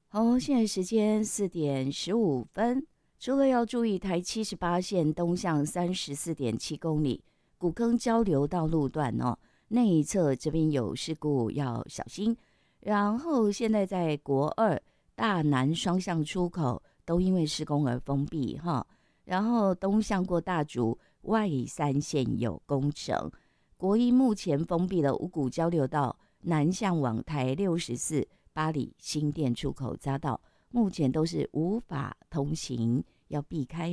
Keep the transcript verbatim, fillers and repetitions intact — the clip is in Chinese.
好，现在时间四点十五分。除了要注意台七十八线东向三十四点七公里古坑交流道路段哦，内一侧这边有事故要小心。然后现在在国二大南双向出口都因为施工而封闭哈。然后东向过大竹外三线有工程。国一目前封闭了五股交流道南向往台六十四八里新店出口匝道，目前都是无法通行，要避开